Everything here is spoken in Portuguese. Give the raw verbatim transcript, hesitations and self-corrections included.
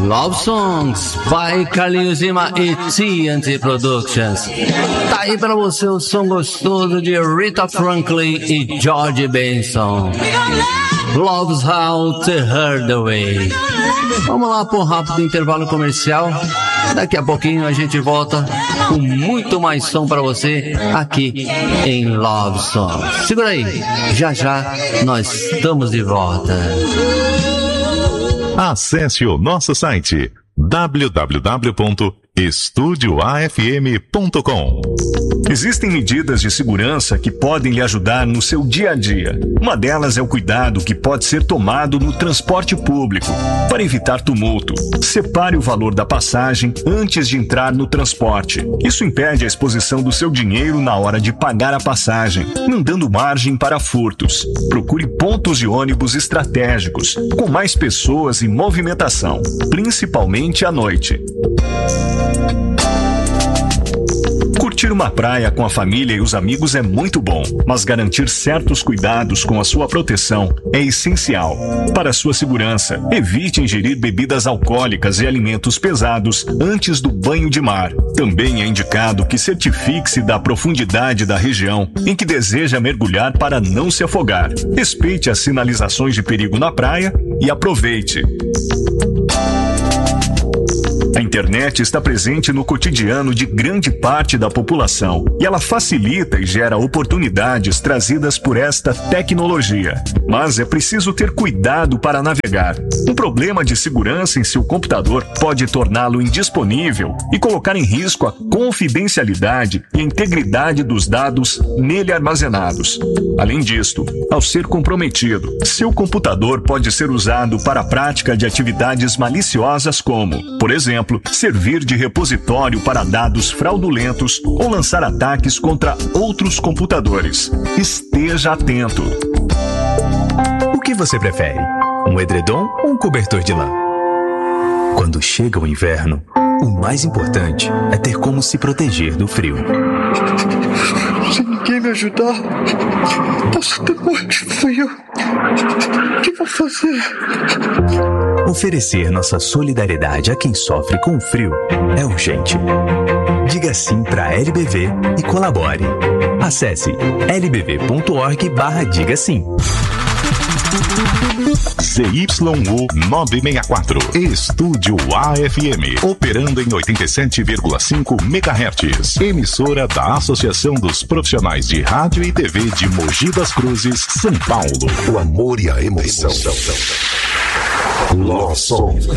Love Songs by Carlinhos Lima e T N T Productions. Tá aí pra você o som gostoso de Rita Franklin e George Benson. Love's How to Hurt the Way. Vamos lá por um rápido intervalo comercial. Daqui a pouquinho a gente volta com muito mais som pra você aqui em Love Songs. Segura aí, já já nós estamos de volta. Acesse o nosso site w w w ponto estúdio a f m ponto com. Existem medidas de segurança que podem lhe ajudar no seu dia a dia. Uma delas é o cuidado que pode ser tomado no transporte público. Para evitar tumulto, separe o valor da passagem antes de entrar no transporte. Isso impede a exposição do seu dinheiro na hora de pagar a passagem, não dando margem para furtos. Procure pontos de ônibus estratégicos, com mais pessoas e movimentação, principalmente à noite. Curtir uma praia com a família e os amigos é muito bom, mas garantir certos cuidados com a sua proteção é essencial. Para a sua segurança, evite ingerir bebidas alcoólicas e alimentos pesados antes do banho de mar. Também é indicado que certifique-se da profundidade da região em que deseja mergulhar para não se afogar. Respeite as sinalizações de perigo na praia e aproveite. A internet está presente no cotidiano de grande parte da população e ela facilita e gera oportunidades trazidas por esta tecnologia. Mas é preciso ter cuidado para navegar. Um problema de segurança em seu computador pode torná-lo indisponível e colocar em risco a confidencialidade e a integridade dos dados nele armazenados. Além disto, ao ser comprometido, seu computador pode ser usado para a prática de atividades maliciosas como, por exemplo, servir de repositório para dados fraudulentos ou lançar ataques contra outros computadores. Esteja atento. O que você prefere? Um edredom ou um cobertor de lã? Quando chega o inverno, o mais importante é ter como se proteger do frio. Se ninguém me ajudar, posso ter muito frio. O que vou fazer? Oferecer nossa solidariedade a quem sofre com o frio é urgente. Diga sim para L B V e colabore. Acesse l b v ponto org barra diga sim. Z Y U novecentos e sessenta e quatro, Estúdio A F M, operando em oitenta e sete vírgula cinco megahertz. Emissora da Associação dos Profissionais de Rádio e T V de Mogi das Cruzes, São Paulo. O amor e a emoção. Love Songs.